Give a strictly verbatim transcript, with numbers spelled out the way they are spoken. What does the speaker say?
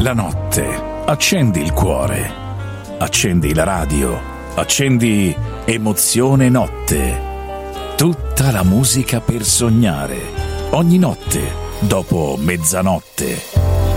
La notte, accendi il cuore, accendi la radio, accendi Emozione Notte. Tutta la musica per sognare, ogni notte, dopo mezzanotte.